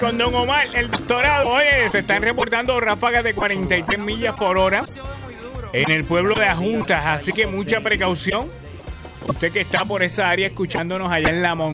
Con Don Omar, el doctorado. Oye, se están reportando ráfagas de 43 millas por hora en el pueblo de Adjuntas, así que mucha precaución. Usted que está por esa área escuchándonos allá en Lamont.